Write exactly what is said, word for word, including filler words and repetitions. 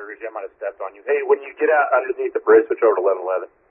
Rudy. I might have stepped on you. Hey, when you get out underneath the bridge, switch over to eleven eleven.